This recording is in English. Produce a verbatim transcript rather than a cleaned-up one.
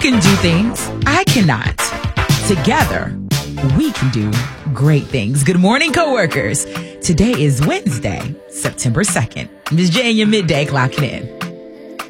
can do things I cannot. Together, we can do great things. Good morning, coworkers. Today is Wednesday, September second. Miz J in your midday clocking in.